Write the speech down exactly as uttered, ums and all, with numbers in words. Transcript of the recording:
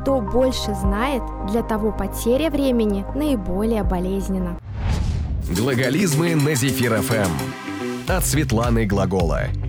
Кто больше знает, для того потеря времени наиболее болезненна. Глаголизмы на Зефир эф эм от Светланы Глагола.